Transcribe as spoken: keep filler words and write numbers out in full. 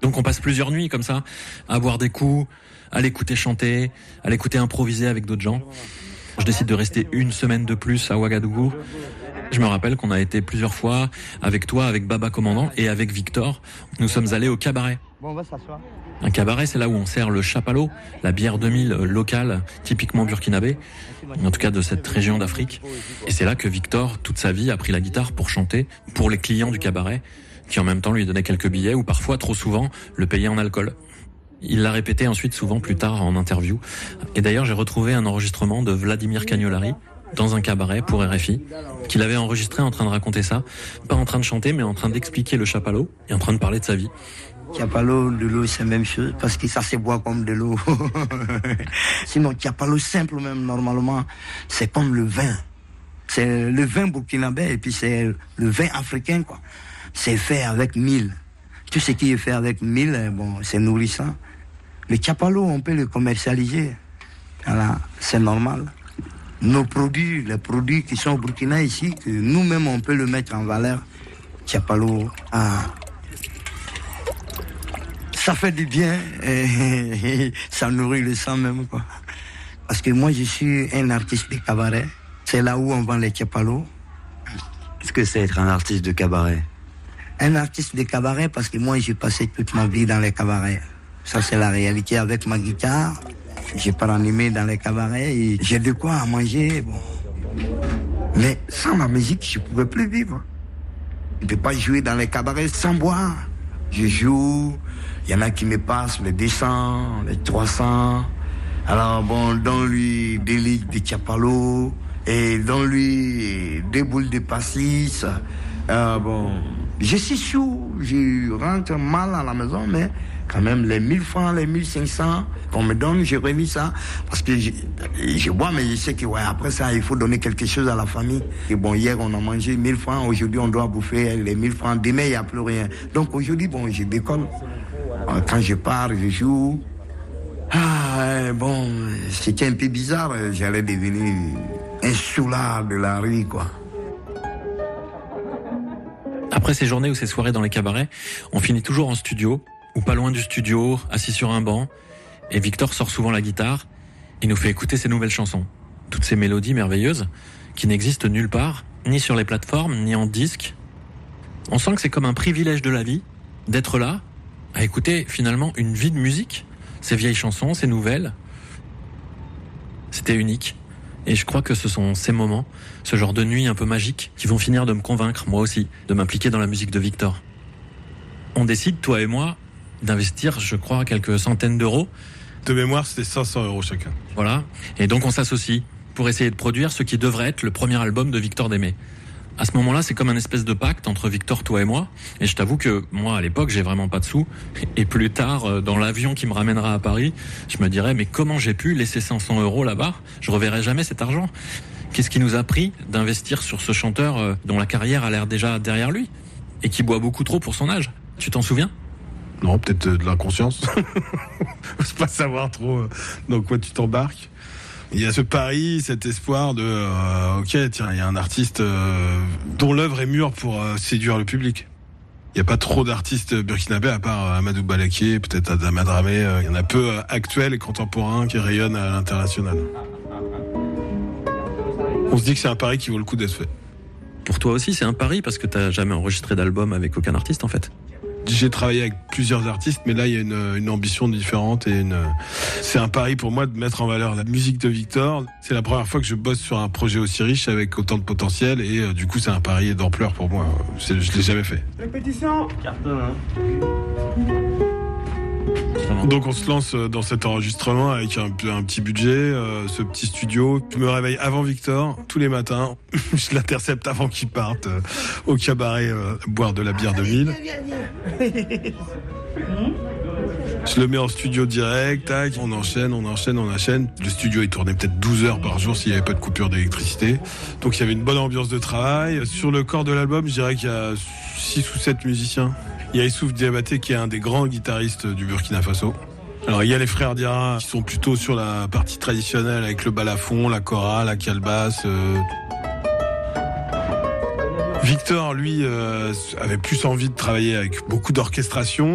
Donc on passe plusieurs nuits comme ça, à boire des coups, à l'écouter chanter, à l'écouter improviser avec d'autres gens. Je décide de rester une semaine de plus à Ouagadougou. Je me rappelle qu'on a été plusieurs fois avec toi, avec Baba Commandant et avec Victor. Nous sommes allés au cabaret. Bon, on va s'asseoir. Un cabaret, c'est là où on sert le chapalo, la bière deux mille locale, typiquement burkinabé, en tout cas de cette région d'Afrique. Et c'est là que Victor, toute sa vie, a pris la guitare pour chanter pour les clients du cabaret, qui en même temps lui donnaient quelques billets ou parfois, trop souvent, le payaient en alcool. Il l'a répété ensuite souvent plus tard en interview. Et d'ailleurs, j'ai retrouvé un enregistrement de Vladimir Cagnolari dans un cabaret pour R F I, qu'il avait enregistré en train de raconter ça, pas en train de chanter, mais en train d'expliquer le chapalo et en train de parler de sa vie. Chapalo, de l'eau, c'est la même chose, parce que ça se boit comme de l'eau. Sinon, chapalo simple même, normalement, c'est comme le vin. C'est le vin burkinabé, et puis c'est le vin africain, quoi. C'est fait avec mil. Tout ce qui est fait avec mil, bon, c'est nourrissant. Le chapalo, on peut le commercialiser. Voilà, c'est normal. Nos produits, les produits qui sont au Burkina ici, que nous-mêmes, on peut le mettre en valeur. Chapalo, ah, ça fait du bien et ça nourrit le sang même, quoi. Parce que moi, je suis un artiste de cabaret. C'est là où on vend les chapalos. Qu'est-ce que c'est être un artiste de cabaret? Un artiste de cabaret, parce que moi, j'ai passé toute ma vie dans les cabarets. Ça, c'est la réalité. Avec ma guitare, j'ai pas animé dans les cabarets et j'ai de quoi à manger. Bon. Mais sans la musique, je pouvais plus vivre. Je ne peux pas jouer dans les cabarets sans boire. Je joue, il y en a qui me passent les deux cents, les trois cents. Alors bon, donne-lui des ligues de chapalo et donne-lui des boules de pastis. Euh, bon, je suis chaud, je rentre mal à la maison, mais quand même les mille francs, les mille cinq cents qu'on me donne, j'ai remis ça parce que je, je bois, mais je sais que ouais, après ça, il faut donner quelque chose à la famille. Et bon, hier, on a mangé mille francs, aujourd'hui, on doit bouffer les mille francs, demain, il n'y a plus rien. Donc aujourd'hui, bon, je décolle. Quand je pars, je joue. Ah, bon, c'était un peu bizarre, j'allais devenir un soulard de la rue, quoi. Après ces journées ou ces soirées dans les cabarets, on finit toujours en studio, ou pas loin du studio, assis sur un banc, et Victor sort souvent la guitare et nous fait écouter ses nouvelles chansons. Toutes ces mélodies merveilleuses qui n'existent nulle part, ni sur les plateformes, ni en disque. On sent que c'est comme un privilège de la vie, d'être là, à écouter finalement une vie de musique, ces vieilles chansons, ces nouvelles. C'était unique. Et je crois que ce sont ces moments, ce genre de nuits un peu magiques, qui vont finir de me convaincre, moi aussi, de m'impliquer dans la musique de Victor. On décide, toi et moi, d'investir, je crois, quelques centaines d'euros. De mémoire, c'était cinq cents euros chacun. Voilà. Et donc on s'associe pour essayer de produire ce qui devrait être le premier album de Victor Démé. À ce moment-là, c'est comme un espèce de pacte entre Victor, toi et moi. Et je t'avoue que moi, à l'époque, j'ai vraiment pas de sous. Et plus tard, dans l'avion qui me ramènera à Paris, je me dirais, mais comment j'ai pu laisser cinq cents euros là-bas? Je reverrai jamais cet argent. Qu'est-ce qui nous a pris d'investir sur ce chanteur dont la carrière a l'air déjà derrière lui et qui boit beaucoup trop pour son âge? Tu t'en souviens? Non, peut-être de l'inconscience. Faut pas savoir trop dans quoi tu t'embarques. Il y a ce pari, cet espoir de euh, ok, tiens, il y a un artiste euh, dont l'œuvre est mûre pour euh, séduire le public. Il n'y a pas trop d'artistes burkinabés à part euh, Amadou Balaké, peut-être Adama Dramé. Euh, il y en a peu euh, actuels et contemporains qui rayonnent à l'international. On se dit que c'est un pari qui vaut le coup d'être fait. Pour toi aussi, c'est un pari parce que t'as jamais enregistré d'album avec aucun artiste en fait. J'ai travaillé avec plusieurs artistes, mais là il y a une, une ambition différente et une... c'est un pari pour moi de mettre en valeur la musique de Victor. C'est la première fois que je bosse sur un projet aussi riche avec autant de potentiel et euh, du coup c'est un pari d'ampleur pour moi. C'est, je l'ai jamais fait. Répétition. Carton, hein. Donc on se lance dans cet enregistrement avec un, un petit budget, euh, ce petit studio. Je me réveille avant Victor tous les matins. Je l'intercepte avant qu'il parte euh, au cabaret euh, boire de la bière de mille. Je le mets en studio direct, tac, on enchaîne, on enchaîne, on enchaîne. Le studio il tournait peut-être douze heures par jour s'il n'y avait pas de coupure d'électricité. Donc il y avait une bonne ambiance de travail. Sur le corps de l'album, je dirais qu'il y a six ou sept musiciens. Il y a Issouf Diabaté qui est un des grands guitaristes du Burkina Faso. Alors il y a les frères Diarra qui sont plutôt sur la partie traditionnelle avec le balafon, la kora, la calebasse. Euh... Victor, lui, euh, avait plus envie de travailler avec beaucoup d'orchestration.